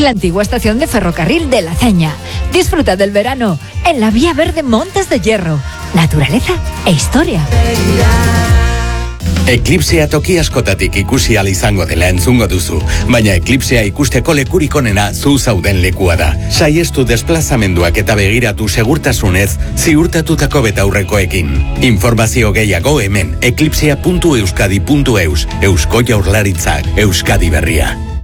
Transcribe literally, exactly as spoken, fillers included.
la antigua estación de ferrocarril de La Ceña. Disfruta del verano en la Vía Verde Montes de Hierro. Naturaleza e historia. Eklipsea toki askotatik ikusi ahal izango dela entzungo duzu, baina eklipsea ikusteko lekurik onena zu zauden lekua da. Saiestu desplazamenduak eta begiratu segurtasunez ziurtatutako betaurrekoekin. Informazio gehiago hemen eklipsea puntu euskadi puntu eus. Eusko Jaurlaritzak, Euskadi Berria.